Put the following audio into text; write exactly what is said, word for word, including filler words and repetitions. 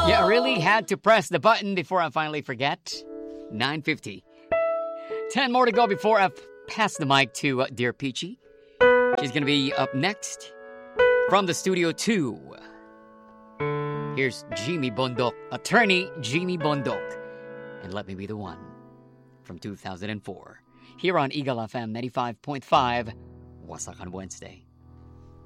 Yeah, I really had to press the button before I finally forget. nine fifty. ten more to go before I pass the mic to uh, Dear Peachy. She's going to be up next from the studio two. Here's Jimmy Bondok, attorney Jimmy Bondok. And Let Me Be the One from two thousand four. Here on Eagle F M ninety-five point five, Wasakan Wednesday.